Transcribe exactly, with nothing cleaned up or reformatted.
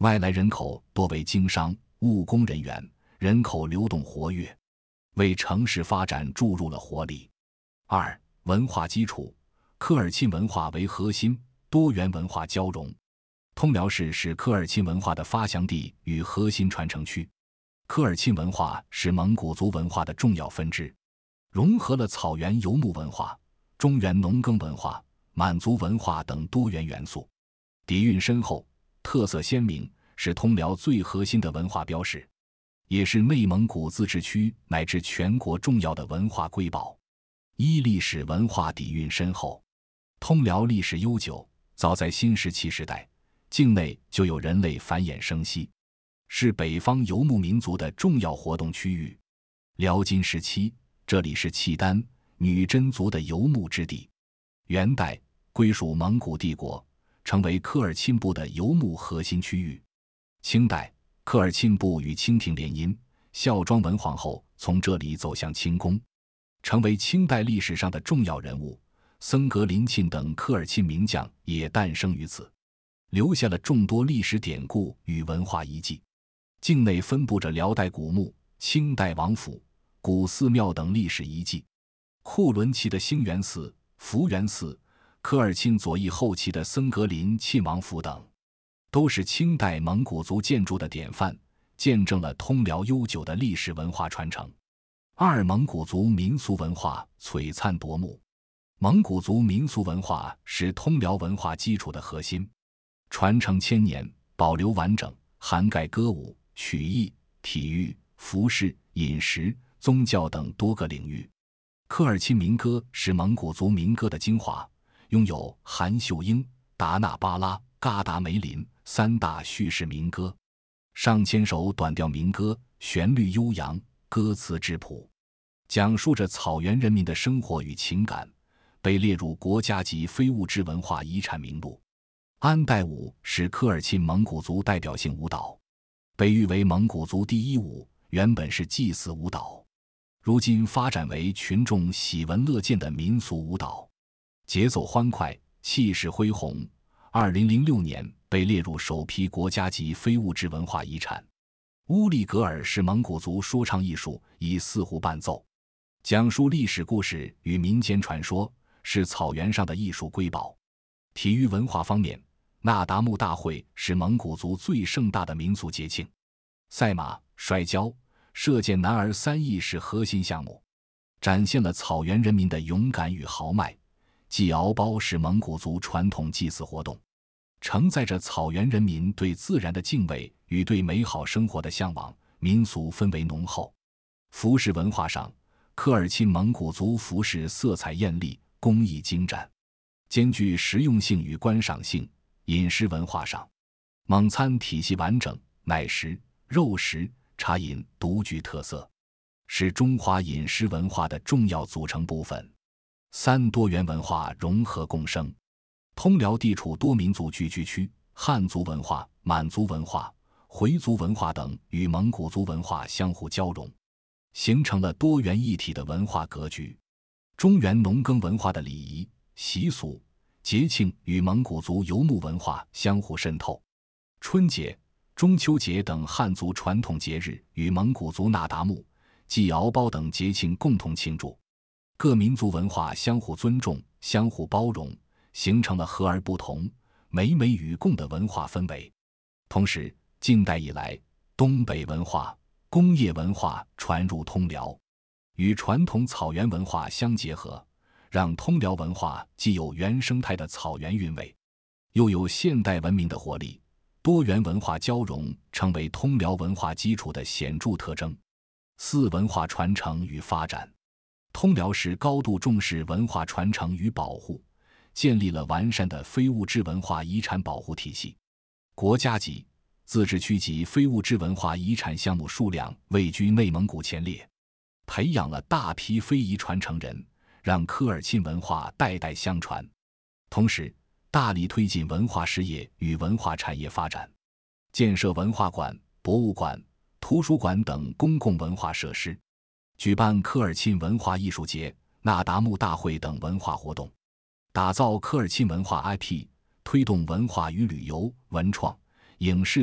外来人口多为经商、务工人员，人口流动活跃，为城市发展注入了活力。二、文化基础，科尔沁文化为核心，多元文化交融。通辽市是科尔沁文化的发祥地与核心传承区。科尔沁文化是蒙古族文化的重要分支，融合了草原游牧文化、中原农耕文化、满族文化等多元元素，底蕴深厚，特色鲜明，是通辽最核心的文化标识，也是内蒙古自治区乃至全国重要的文化瑰宝。一、历史文化底蕴深厚。通辽历史悠久，早在新石器时代，境内就有人类繁衍生息，是北方游牧民族的重要活动区域。辽金时期，这里是契丹、女真族的游牧之地。元代归属蒙古帝国，成为科尔沁部的游牧核心区域。清代，科尔沁部与清廷联姻，孝庄文皇后从这里走向清宫，成为清代历史上的重要人物。僧格林沁等科尔沁名将也诞生于此，留下了众多历史典故与文化遗迹。境内分布着辽代古墓、清代王府、古寺庙等历史遗迹。库伦旗的兴元寺、福元寺，科尔沁左翼后期的僧格林沁王府等，都是清代蒙古族建筑的典范，见证了通辽悠久的历史文化传承。二、蒙古族民俗文化璀璨夺目。蒙古族民俗文化是通辽文化基础的核心，传承千年，保留完整，涵盖歌舞、曲艺、体育、服饰、饮食、宗教等多个领域。科尔沁民歌是蒙古族民歌的精华，拥有韩秀英、达那巴拉、嘎达梅林三大叙事民歌，上千首短调民歌，旋律悠扬，歌词质朴，讲述着草原人民的生活与情感，被列入国家级非物质文化遗产名录。安代舞是科尔沁蒙古族代表性舞蹈，被誉为蒙古族第一舞，原本是祭祀舞蹈，如今发展为群众喜闻乐见的民俗舞蹈，节奏欢快，气势恢宏。二零零六年被列入首批国家级非物质文化遗产。乌力格尔是蒙古族说唱艺术，以四胡伴奏，讲述历史故事与民间传说，是草原上的艺术瑰宝。体育文化方面，那达慕大会是蒙古族最盛大的民族节庆，赛马、摔跤、射箭男儿三艺是核心项目，展现了草原人民的勇敢与豪迈。祭敖包是蒙古族传统祭祀活动，承载着草原人民对自然的敬畏与对美好生活的向往，民俗氛围浓厚。服饰文化上，科尔沁蒙古族服饰色彩艳丽，工艺精湛，兼具实用性与观赏性。饮食文化上，蒙餐体系完整，奶食、肉食、茶饮独具特色，是中华饮食文化的重要组成部分。三、多元文化融合共生。通辽地处多民族聚居区，汉族文化、满族文化、回族文化等与蒙古族文化相互交融，形成了多元一体的文化格局。中原农耕文化的礼仪、习俗、节庆与蒙古族游牧文化相互渗透，春节、中秋节等汉族传统节日与蒙古族那达慕、祭敖包等节庆共同庆祝，各民族文化相互尊重、相互包容，形成了和而不同、美美与共的文化氛围。同时，近代以来，东北文化、工业文化传入通辽，与传统草原文化相结合，让通辽文化既有原生态的草原韵味，又有现代文明的活力，多元文化交融成为通辽文化基础的显著特征。四、文化传承与发展。通辽市高度重视文化传承与保护，建立了完善的非物质文化遗产保护体系，国家级、自治区级非物质文化遗产项目数量位居内蒙古前列，培养了大批非遗传承人，让科尔沁文化代代相传。同时，大力推进文化事业与文化产业发展，建设文化馆、博物馆、图书馆等公共文化设施，举办科尔沁文化艺术节、那达慕大会等文化活动，打造科尔沁文化 I P， 推动文化与旅游、文创、影视